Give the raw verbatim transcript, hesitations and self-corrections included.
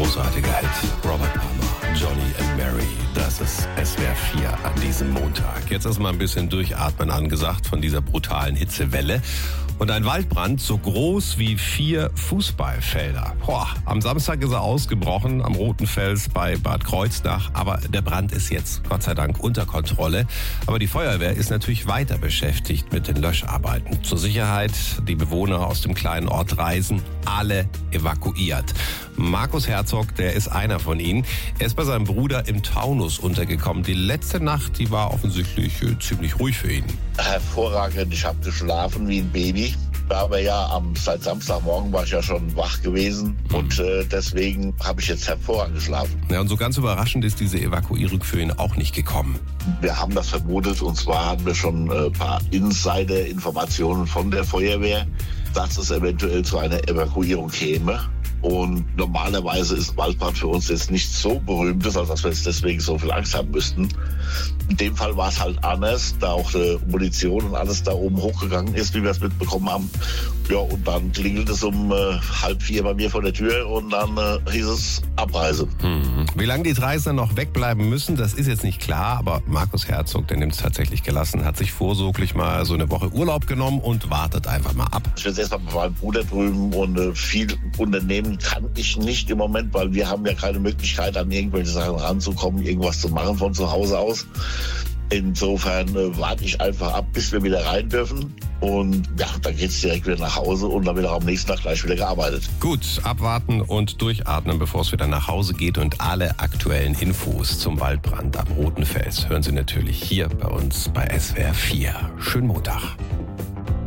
großartiger Hit. Robert Palmer, Johnny and Mary. Das ist S W R vier an diesem Montag. Jetzt ist mal ein bisschen Durchatmen angesagt von dieser brutalen Hitzewelle. Und ein Waldbrand so groß wie vier Fußballfelder. Boah, am Samstag ist er ausgebrochen am Roten Fels bei Bad Kreuznach. Aber der Brand ist jetzt Gott sei Dank unter Kontrolle. Aber die Feuerwehr ist natürlich weiter beschäftigt mit den Löscharbeiten. Zur Sicherheit die Bewohner aus dem kleinen Ort Reisen alle evakuiert. Markus Herzog, der ist einer von ihnen. Er ist bei seinem Bruder im Taunus untergekommen. Die letzte Nacht, die war offensichtlich äh, ziemlich ruhig für ihn. Hervorragend, ich habe geschlafen wie ein Baby. Aber ja, am, seit Samstagmorgen war ich ja schon wach gewesen mhm. und äh, deswegen habe ich jetzt hervorragend geschlafen. Ja, und so ganz überraschend ist diese Evakuierung für ihn auch nicht gekommen. Wir haben das vermutet und zwar hatten wir schon ein äh, paar Insider-Informationen von der Feuerwehr, dass es eventuell zu einer Evakuierung käme. Und normalerweise ist Waldbrand für uns jetzt nicht so berühmt, als dass wir jetzt deswegen so viel Angst haben müssten. In dem Fall war es halt anders, da auch die Munition und alles da oben hochgegangen ist, wie wir es mitbekommen haben. Ja, und dann klingelt es um äh, halb vier bei mir vor der Tür und dann äh, hieß es Abreise. Hm. Wie lange die Reisenden noch wegbleiben müssen, das ist jetzt nicht klar, aber Markus Herzog, der nimmt es tatsächlich gelassen, hat sich vorsorglich mal so eine Woche Urlaub genommen und wartet einfach mal ab. Ich bin jetzt erstmal bei meinem Bruder drüben und äh, viel unternehmen kann ich nicht im Moment, weil wir haben ja keine Möglichkeit, an irgendwelche Sachen ranzukommen, irgendwas zu machen von zu Hause aus. Insofern äh, warte ich einfach ab, bis wir wieder rein dürfen. Und ja, dann geht's direkt wieder nach Hause und dann wird auch am nächsten Tag gleich wieder gearbeitet. Gut, abwarten und durchatmen, bevor es wieder nach Hause geht. Und alle aktuellen Infos zum Waldbrand am Roten Fels hören Sie natürlich hier bei uns bei S W R vier. Schönen Montag.